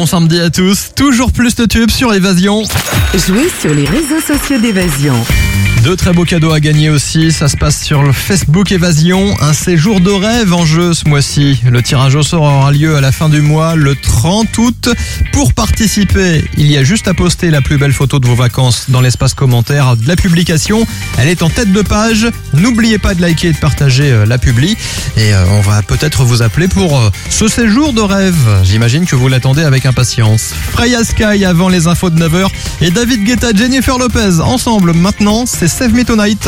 samedi à tous. Toujours plus de tubes sur Évasion. Jouez sur les réseaux sociaux d'Évasion. Deux très beaux cadeaux à gagner aussi. Ça se passe sur le Facebook Évasion. Un séjour de rêve en jeu ce mois-ci. Le tirage au sort aura lieu à la fin du mois, le 30 août. Pour participer, il y a juste à poster la plus belle photo de vos vacances dans l'espace commentaire de la publication. Elle est en tête de page. N'oubliez pas de liker et de partager la publi. Et on va peut-être vous appeler pour ce séjour de rêve. J'imagine que vous l'attendez avec impatience. Freya Sky avant les infos de 9h et David Guetta, Jennifer Lopez ensemble maintenant, c'est Save Me Tonight.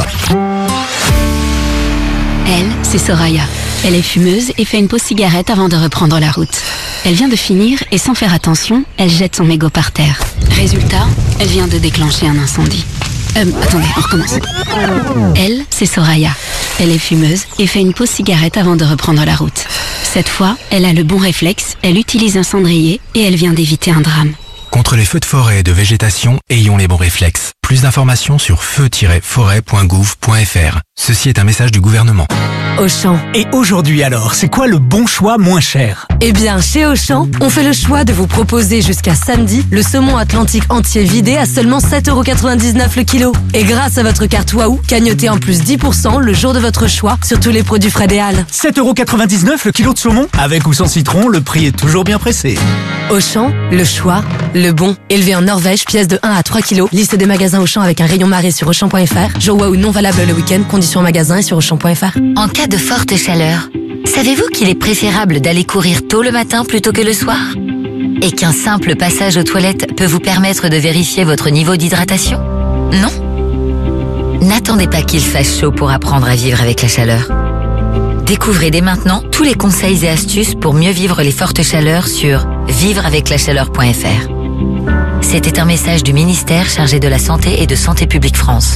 Elle, c'est Soraya. Elle est fumeuse et fait une pause cigarette avant de reprendre la route. Elle vient de finir et sans faire attention, elle jette son mégot par terre. Résultat, elle vient de déclencher un incendie. Attendez, on recommence. Elle, c'est Soraya. Elle est fumeuse et fait une pause cigarette avant de reprendre la route. Cette fois, elle a le bon réflexe, elle utilise un cendrier et elle vient d'éviter un drame. Contre les feux de forêt et de végétation, ayons les bons réflexes. Plus d'informations sur feu-forêt.gouv.fr. Ceci est un message du gouvernement. Auchan. Et aujourd'hui alors, c'est quoi le bon choix moins cher? Eh bien, chez Auchan, on fait le choix de vous proposer jusqu'à samedi le saumon atlantique entier vidé à seulement 7,99€ le kilo. Et grâce à votre carte Waouh, cagnotez en plus 10% le jour de votre choix sur tous les produits Fred et Hall. 7,99€ le kilo de saumon? Avec ou sans citron, le prix est toujours bien pressé. Auchan, le choix, le bon. Élevé en Norvège, pièce de 1 à 3 kilos. Liste des magasins Auchan avec un rayon marée sur Auchan.fr. Jour Waouh non valable le week-end. Conditions en magasin et sur Auchan.fr. En cas de forte chaleur, savez-vous qu'il est préférable d'aller courir tôt le matin plutôt que le soir? Et qu'un simple passage aux toilettes peut vous permettre de vérifier votre niveau d'hydratation? Non? N'attendez pas qu'il fasse chaud pour apprendre à vivre avec la chaleur. Découvrez dès maintenant tous les conseils et astuces pour mieux vivre les fortes chaleurs sur vivreaveclachaleur.fr. C'était un message du ministère chargé de la Santé et de Santé publique France.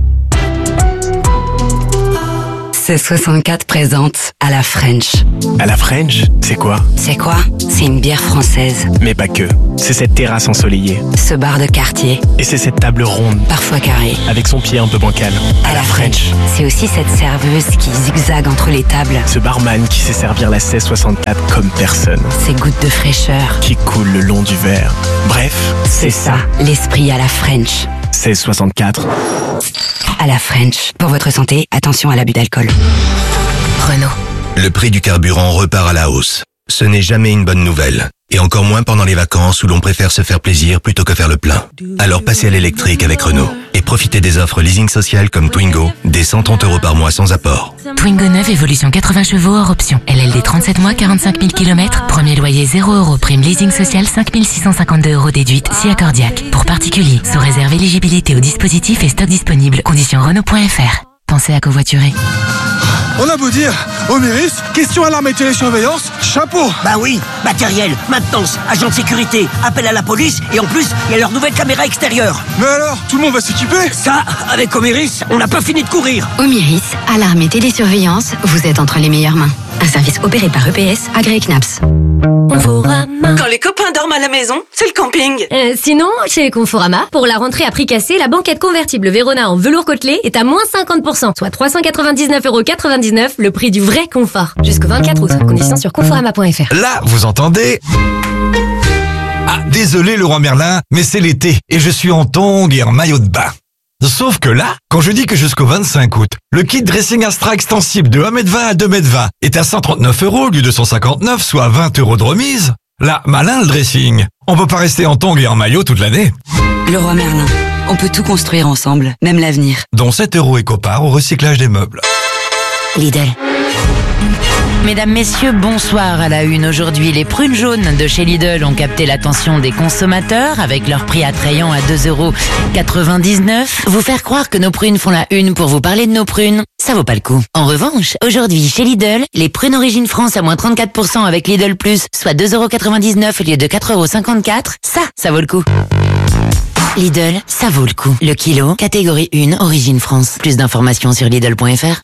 C64 présente à la French. À la French, c'est quoi? C'est quoi? C'est une bière française. Mais pas que. C'est cette terrasse ensoleillée. Ce bar de quartier. Et c'est cette table ronde. Parfois carrée. Avec son pied un peu bancal. À la French. C'est aussi cette serveuse qui zigzague entre les tables. Ce barman qui sait servir la 1664 comme personne. Ces gouttes de fraîcheur. Qui coulent le long du verre. Bref, c'est ça. L'esprit à la French. 1664. À la French. Pour votre santé, attention à l'abus d'alcool. Renault. Le prix du carburant repart à la hausse. Ce n'est jamais une bonne nouvelle. Et encore moins pendant les vacances où l'on préfère se faire plaisir plutôt que faire le plein. Alors passez à l'électrique avec Renault. Et profitez des offres leasing social comme Twingo, dès 130€ par mois sans apport. Twingo 9, évolution 80 chevaux hors option. LLD 37 mois, 45 000 km. Premier loyer 0€. Prime leasing social 5 652€ déduite si accordiaque. Pour particuliers, sous réserve éligibilité au dispositif et stock disponible. Conditions Renault.fr. Pensez à covoiturer. On a beau dire, Oméris, question alarme et télésurveillance, chapeau. Bah oui, matériel, maintenance, agent de sécurité, appel à la police et en plus, il y a leur nouvelle caméra extérieure. Mais alors, tout le monde va s'équiper? Ça, avec Oméris, on n'a pas fini de courir. Oméris, alarme et télésurveillance, vous êtes entre les meilleures mains. Un service opéré par EPS, agréé CNAPS. Quand les copains dorment à la maison, c'est le camping. Sinon, chez Conforama, pour la rentrée à prix cassé, la banquette convertible Vérona en velours côtelé est à moins 50%, soit 399,99€, le prix du vrai confort. Jusqu'au 24 août, conditions sur conforama.fr. Là, vous entendez? Ah, désolé Leroy Merlin, mais c'est l'été et je suis en tongs et en maillot de bain. Sauf que là, quand je dis que jusqu'au 25 août, le kit dressing Astra extensible de 1m20 à 2m20 est à 139€ au lieu de 159, soit 20€ de remise, là, malin le dressing. On peut pas rester en tongs et en maillot toute l'année. Leroy Merlin, on peut tout construire ensemble, même l'avenir. Dont 7€ éco-part au recyclage des meubles. Lidl. Mesdames, messieurs, bonsoir à la une. Aujourd'hui, les prunes jaunes de chez Lidl ont capté l'attention des consommateurs avec leur prix attrayant à 2,99€. Vous faire croire que nos prunes font la une pour vous parler de nos prunes, ça vaut pas le coup. En revanche, aujourd'hui, chez Lidl, les prunes Origine France à moins 34% avec Lidl Plus, soit 2,99€ au lieu de 4,54€, ça vaut le coup. Lidl, ça vaut le coup. Le kilo, catégorie 1, Origine France. Plus d'informations sur Lidl.fr.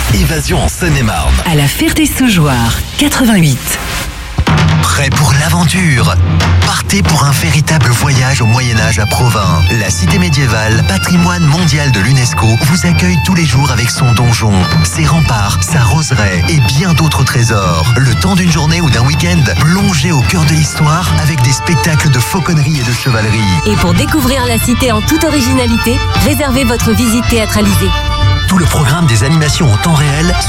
Évasion en Seine-et-Marne. À la Ferté-Sougeoire, 88. Prêt pour l'aventure? aventure. Partez pour un véritable voyage au Moyen-Âge à Provins. La cité médiévale, patrimoine mondial de l'UNESCO, vous accueille tous les jours avec son donjon, ses remparts, sa roseraie et bien d'autres trésors. Le temps d'une journée ou d'un week-end, plongez au cœur de l'histoire avec des spectacles de fauconnerie et de chevalerie. Et pour découvrir la cité en toute originalité, réservez votre visite théâtralisée. Tout le programme des animations en temps réel